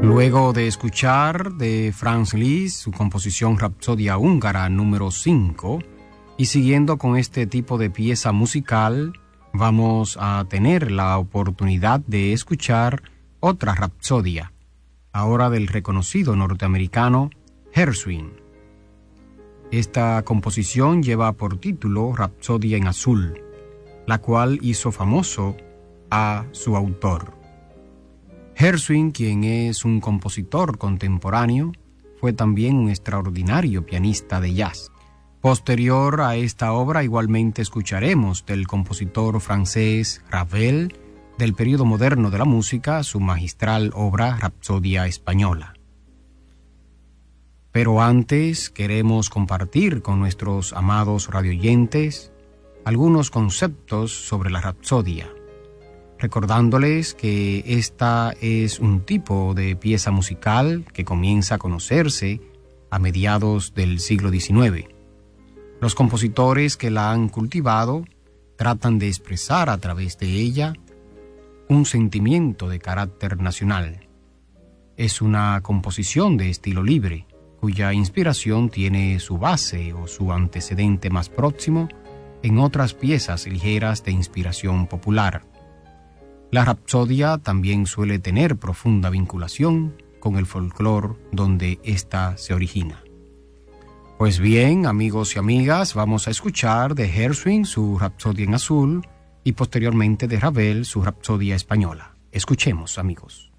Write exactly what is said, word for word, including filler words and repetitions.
Luego de escuchar de Franz Liszt su composición Rapsodia húngara número cinco, y siguiendo con este tipo de pieza musical, vamos a tener la oportunidad de escuchar otra rapsodia, ahora del reconocido norteamericano Gershwin. Esta composición lleva por título Rapsodia en Azul, la cual hizo famoso a su autor. Gershwin, quien es un compositor contemporáneo, fue también un extraordinario pianista de jazz. Posterior a esta obra igualmente escucharemos del compositor francés Ravel, del período moderno de la música, su magistral obra Rapsodia Española. Pero antes queremos compartir con nuestros amados radioyentes algunos conceptos sobre la rapsodia, recordándoles que esta es un tipo de pieza musical que comienza a conocerse a mediados del siglo diecinueve. Los compositores que la han cultivado tratan de expresar a través de ella un sentimiento de carácter nacional. Es una composición de estilo libre, cuya inspiración tiene su base o su antecedente más próximo en otras piezas ligeras de inspiración popular. La rapsodia también suele tener profunda vinculación con el folclore donde ésta se origina. Pues bien, amigos y amigas, vamos a escuchar de Gershwin su Rapsodia en Azul y posteriormente de Ravel su Rapsodia Española. Escuchemos, amigos.